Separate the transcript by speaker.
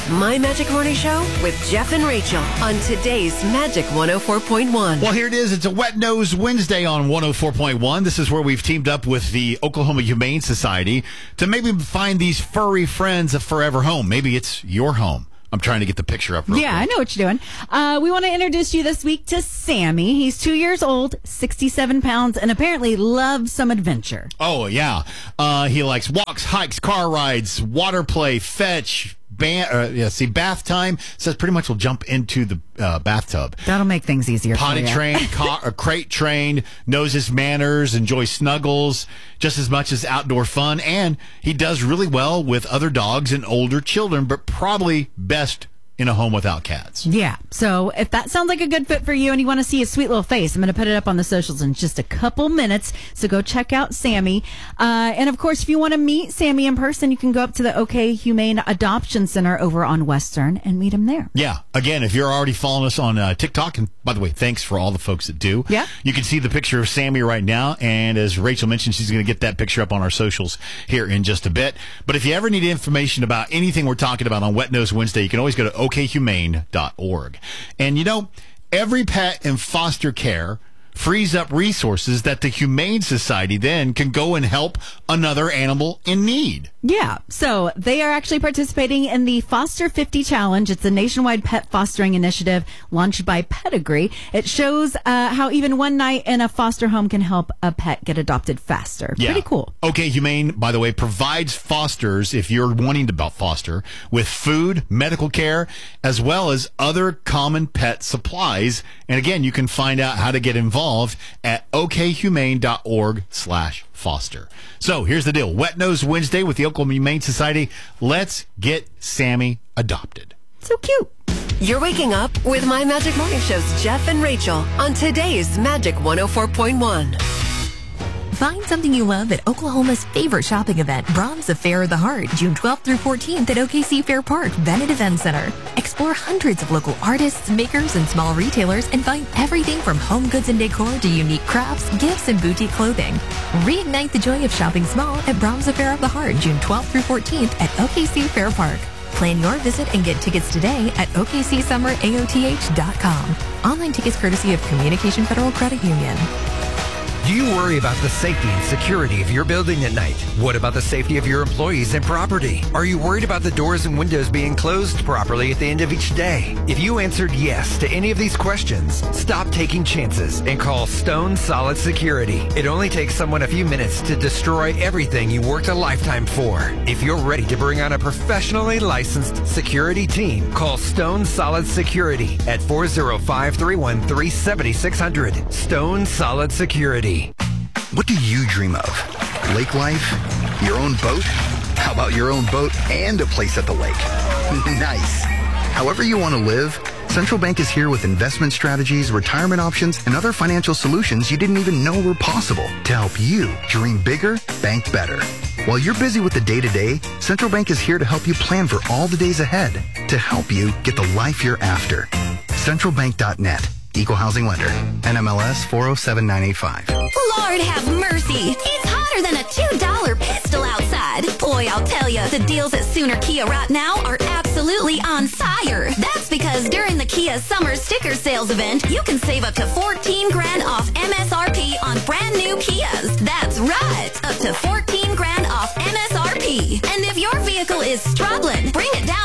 Speaker 1: My Magic Morning Show with Jeff and Rachel on today's Magic 104.1.
Speaker 2: Well, here it is. It's a Wet Nose Wednesday on 104.1. This is where we've teamed up with the Oklahoma Humane Society to maybe find these furry friends a forever home. Maybe it's your home. I'm trying to get the picture up real quick.
Speaker 3: I know what you're doing. We want to introduce you this week to Sammy. He's 2 years old, 67 pounds, and apparently loves some adventure.
Speaker 2: Oh, yeah. He likes walks, hikes, car rides, water play, fetch, bath time. Says pretty much will jump into the bathtub.
Speaker 3: That'll make things easier.
Speaker 2: Potty trained, crate trained, knows his manners, enjoys snuggles just as much as outdoor fun, and he does really well with other dogs and older children, but probably best in a home without cats.
Speaker 3: Yeah. So if that sounds like a good fit for you and you want to see his sweet little face, I'm going to put it up on the socials in just a couple minutes. So go check out Sammy. And of course, if you want to meet Sammy in person, you can go up to the OK Humane Adoption Center over on Western and meet him there.
Speaker 2: Yeah. Again, if you're already following us on TikTok, and by the way, thanks for all the folks that do.
Speaker 3: Yeah.
Speaker 2: You can see the picture of Sammy right now. And as Rachel mentioned, she's going to get that picture up on our socials here in just a bit. But if you ever need information about anything we're talking about on Wet Nose Wednesday, you can always go to okhumane.org. And you know, every pet in foster care frees up resources that the Humane Society then can go and help another animal in need.
Speaker 3: Yeah, so they are actually participating in the Foster 50 Challenge. It's a nationwide pet fostering initiative launched by Pedigree. It shows how even one night in a foster home can help a pet get adopted faster.
Speaker 2: Yeah.
Speaker 3: Pretty cool.
Speaker 2: OK Humane, by the way, provides fosters, if you're wanting to foster, with food, medical care, as well as other common pet supplies. And again, you can find out how to get involved at okhumane.org/foster. So here's the deal. Wet Nose Wednesday with the Oklahoma Humane Society. Let's get Sammy adopted.
Speaker 3: So cute.
Speaker 1: You're waking up with My Magic Morning Show's Jeff and Rachel on today's Magic 104.1.
Speaker 4: Find something you love at Oklahoma's favorite shopping event, Brahms Affair of the Heart, June 12th through 14th at OKC Fair Park, Bennett Event Center. Explore hundreds of local artists, makers, and small retailers and find everything from home goods and decor to unique crafts, gifts, and boutique clothing. Reignite the joy of shopping small at Brahms Affair of the Heart, June 12th through 14th at OKC Fair Park. Plan your visit and get tickets today at OKCSummerAOTH.com. Online tickets courtesy of Communication Federal Credit Union.
Speaker 5: Do you worry about the safety and security of your building at night? What about the safety of your employees and property? Are you worried about the doors and windows being closed properly at the end of each day? If you answered yes to any of these questions, stop taking chances and call Stone Solid Security. It only takes someone a few minutes to destroy everything you worked a lifetime for. If you're ready to bring on a professionally licensed security team, call Stone Solid Security at 405-313-7600. Stone Solid Security.
Speaker 6: What do you dream of? Lake life? Your own boat? How about your own boat and a place at the lake? Nice. However you want to live, Central Bank is here with investment strategies, retirement options, and other financial solutions you didn't even know were possible to help you dream bigger, bank better. While you're busy with the day-to-day, Central Bank is here to help you plan for all the days ahead to help you get the life you're after. CentralBank.net. Equal Housing Lender. NMLS 407985.
Speaker 7: Lord have mercy. It's hotter than a $2 pistol outside. Boy, I'll tell you, the deals at Sooner Kia right now are absolutely on fire. That's because during the Kia Summer Sticker Sales event, you can save up to $14,000 off MSRP on brand new Kias. That's right, up to $14,000 off MSRP. And if your vehicle is struggling, bring it down